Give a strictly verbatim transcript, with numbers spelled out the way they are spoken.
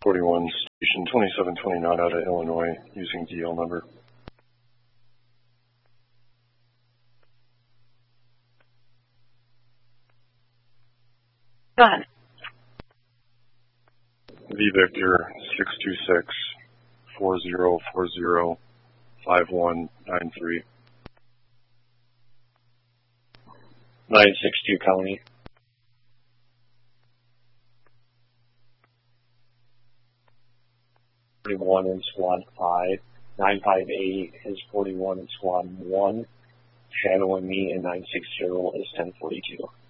forty-one station twenty-seven twenty-nine out of Illinois using D L number. Go ahead. V Victor six two six four zero four zero five one nine three. nine six two County. forty-one in Squad five. nine five eight is forty-one in Squad one. Shadowing me in nine six zero is ten forty-two.